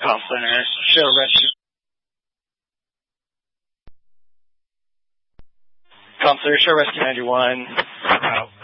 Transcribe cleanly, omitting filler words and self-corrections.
call center. Show rescue. Call center, show rescue 91.